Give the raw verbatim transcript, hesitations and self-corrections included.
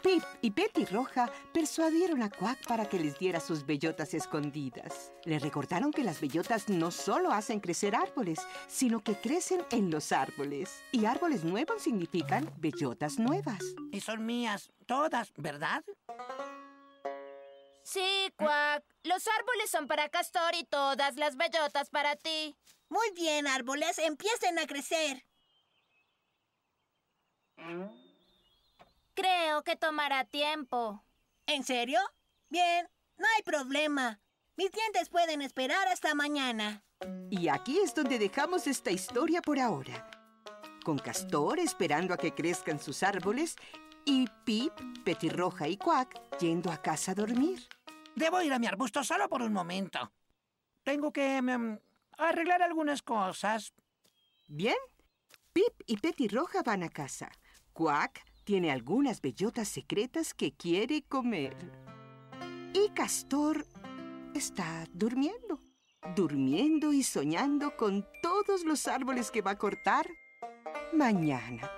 Pip y Petirroja persuadieron a Quack para que les diera sus bellotas escondidas. Le recordaron que las bellotas no solo hacen crecer árboles, sino que crecen en los árboles. Y árboles nuevos significan bellotas nuevas. Y son mías todas, ¿verdad? Sí, Quack. Los árboles son para Castor y todas las bellotas para ti. Muy bien, árboles, empiecen a crecer. Creo que tomará tiempo. ¿En serio? Bien, no hay problema. Mis dientes pueden esperar hasta mañana. Y aquí es donde dejamos esta historia por ahora. Con Castor esperando a que crezcan sus árboles y Pip, Petirroja y Quack yendo a casa a dormir. Debo ir a mi arbusto solo por un momento. Tengo que um, arreglar algunas cosas. Bien, Pip y Petirroja van a casa. Quack tiene algunas bellotas secretas que quiere comer. Y Castor está durmiendo. Durmiendo y soñando con todos los árboles que va a cortar mañana.